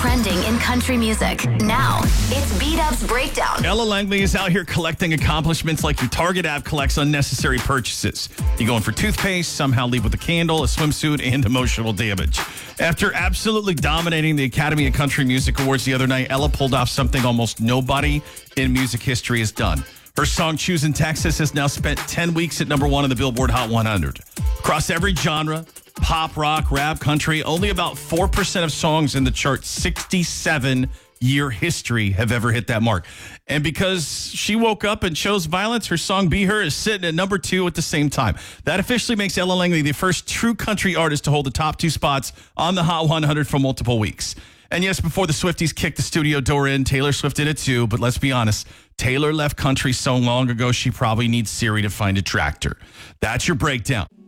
trending in country music. Now, it's B-Dub's Breakdown. Ella Langley is out here collecting accomplishments like your Target app collects unnecessary purchases. You go in for toothpaste, somehow leave with a candle, a swimsuit, and emotional damage. After absolutely dominating the Academy of Country Music Awards the other night, Ella pulled off something almost nobody in music history has done. Her song, Choosing Texas, has now spent 10 weeks at number 1 on the Billboard Hot 100. Across every genre, pop, rock, rap, country, only about 4% of songs in the chart's 67-year history have ever hit that mark. And because she woke up and chose violence, her song Be Her is sitting at number 2 at the same time. That officially makes Ella Langley the first true country artist to hold the top 2 spots on the Hot 100 for multiple weeks. And yes, before the Swifties kicked the studio door in, Taylor Swift did it too. But let's be honest, Taylor left country so long ago, she probably needs Siri to find a tractor. That's your breakdown.